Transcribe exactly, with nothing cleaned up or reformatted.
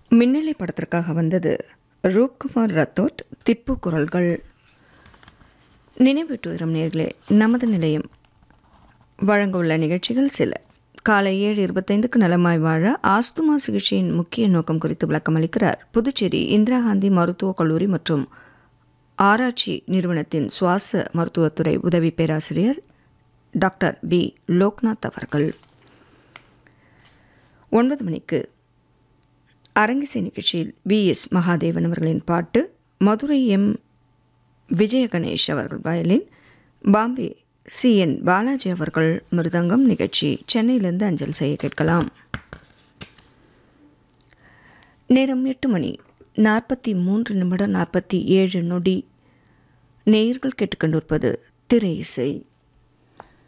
மின்னலை படத்திற்காக வந்தது ரூப்குமார் ரத்தோட். திப்பு குரல்கள். நினைவூட்டு வரும் நேர்களே, நமது நிலையம் வழங்க உள்ள நிகழ்ச்சிகள் சில. காலை ஏழு இருபத்தைந்துக்கு நலமாய் வாழ ஆஸ்துமா சிகிச்சையின் முக்கிய நோக்கம் குறித்து விளக்கம் அளிக்கிறார் புதுச்சேரி இந்திரா காந்தி மருத்துவக் கல்லூரி மற்றும் ஆராய்ச்சி நிறுவனத்தின் சுவாச மருத்துவத்துறை உதவி பேராசிரியர் டாக்டர் பி லோக்நாத் அவர்கள். ஒன்பது மணிக்கு அரங்கிசை நிகழ்ச்சியில் வி எஸ் மகாதேவன் அவர்களின் பாட்டு, மதுரை எம் விஜய கணேஷ் அவர்கள் violin, Bombay C N Balaji அவர்கள் மிருதங்கம். நிகழ்ச்சி சென்னையிலிருந்து அஞ்சல் செய்ய கேட்கலாம். நேரம் எட்டு மணி நாற்பத்தி மூன்று நிமிடம் நாற்பத்தி ஏழு நொடி. நேயர்கள் கேட்டுக்கொண்டிருப்பது திரை இசை.